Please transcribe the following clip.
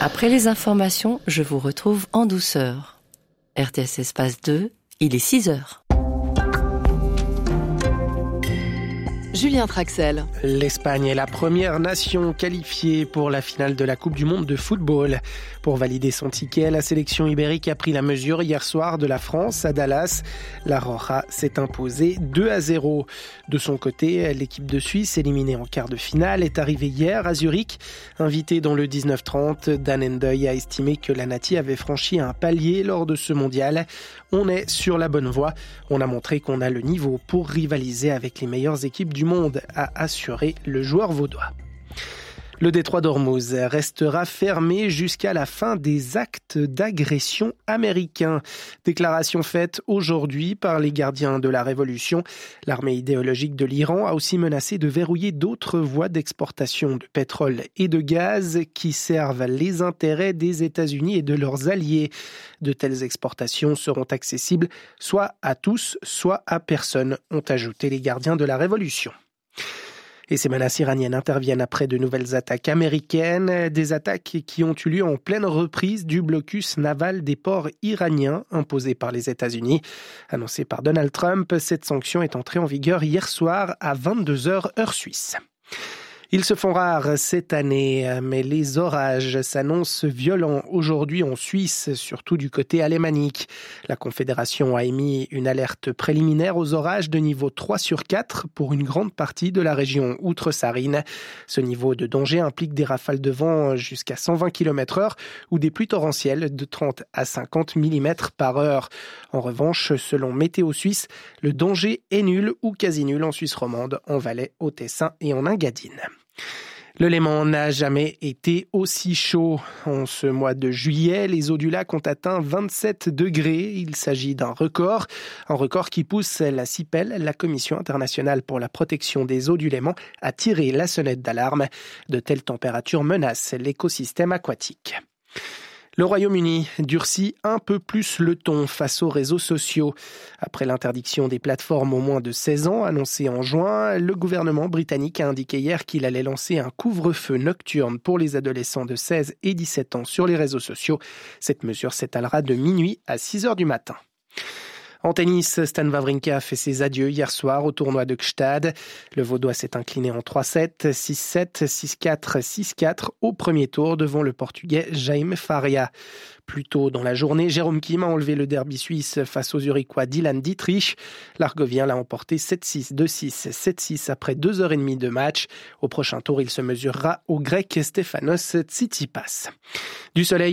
Après les informations, je vous retrouve en douceur. RTS Espace 2, il est 6h. Julien Traxel. L'Espagne est la première nation qualifiée pour la finale de la Coupe du Monde de football. Pour valider son ticket, la sélection ibérique a pris la mesure hier soir de la France à Dallas. La Roja s'est imposée 2-0. De son côté, l'équipe de Suisse, éliminée en quart de finale, est arrivée hier à Zurich. Invitée dans le 19-30, Dan Endeuil a estimé que la Nati avait franchi un palier lors de ce mondial. On est sur la bonne voie. On a montré qu'on a le niveau pour rivaliser avec les meilleures équipes du monde, a assuré le joueur vaudois. Le détroit d'Ormuz restera fermé jusqu'à la fin des actes d'agression américains. Déclaration faite aujourd'hui par les gardiens de la révolution. L'armée idéologique de l'Iran a aussi menacé de verrouiller d'autres voies d'exportation de pétrole et de gaz qui servent les intérêts des États-Unis et de leurs alliés. De telles exportations seront accessibles soit à tous, soit à personne, ont ajouté les gardiens de la révolution. Et ces menaces iraniennes interviennent après de nouvelles attaques américaines, des attaques qui ont eu lieu en pleine reprise du blocus naval des ports iraniens imposé par les États-Unis. Annoncé par Donald Trump, cette sanction est entrée en vigueur hier soir à 22h heure suisse. Ils se font rares cette année, mais les orages s'annoncent violents aujourd'hui en Suisse, surtout du côté alémanique. La Confédération a émis une alerte préliminaire aux orages de niveau 3 sur 4 pour une grande partie de la région outre-Sarine. Ce niveau de danger implique des rafales de vent jusqu'à 120 km/h ou des pluies torrentielles de 30 à 50 mm par heure. En revanche, selon Météo Suisse, le danger est nul ou quasi nul en Suisse romande, en Valais, au Tessin et en Engadine. Le Léman n'a jamais été aussi chaud. En ce mois de juillet, les eaux du lac ont atteint 27 degrés. Il s'agit d'un record, un record qui pousse la CIPEL, la Commission internationale pour la protection des eaux du Léman, à tirer la sonnette d'alarme. De telles températures menacent l'écosystème aquatique. Le Royaume-Uni durcit un peu plus le ton face aux réseaux sociaux. Après l'interdiction des plateformes aux moins de 16 ans annoncée en juin, le gouvernement britannique a indiqué hier qu'il allait lancer un couvre-feu nocturne pour les adolescents de 16 et 17 ans sur les réseaux sociaux. Cette mesure s'étalera de minuit à 6h du matin. En tennis, Stan Wawrinka a fait ses adieux hier soir au tournoi de Gstaad. Le Vaudois s'est incliné en 3-7, 6-7, 6-4, 6-4 au premier tour devant le Portugais Jaime Faria. Plus tôt dans la journée, Jérôme Kim a enlevé le derby suisse face aux Zurichois Dylan Dietrich. L'Argovien l'a emporté 7-6, 2-6, 7-6 après 2h30 de match. Au prochain tour, il se mesurera au Grec Stefanos Tsitsipas. Du soleil